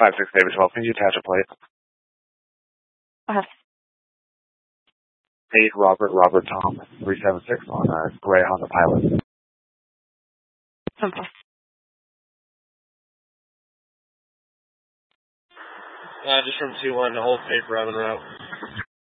56 David 12, can you attach a plate? 8 Robert Tom 376 on a gray Honda Pilot. Just from 2-1 to hold paper on the route.